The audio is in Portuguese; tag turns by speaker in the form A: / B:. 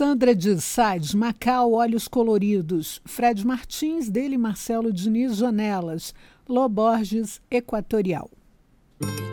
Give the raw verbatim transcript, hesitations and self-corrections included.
A: Sandra de Sais, Macau, Olhos Coloridos. Fred Martins, dele Marcelo Diniz, Janelas. Lô Borges, Equatorial.